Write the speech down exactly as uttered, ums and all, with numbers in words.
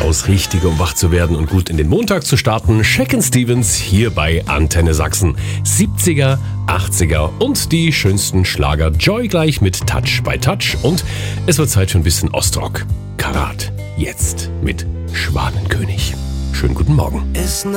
durchaus richtig, um wach zu werden und gut in den Montag zu starten. Shakin' Stevens hier bei Antenne Sachsen. siebziger, achtziger und die schönsten Schlager. Joy gleich mit Touch by Touch. Und es wird Zeit für ein bisschen Ostrock. Karat. Jetzt mit Schwanenkönig. Schönen guten Morgen.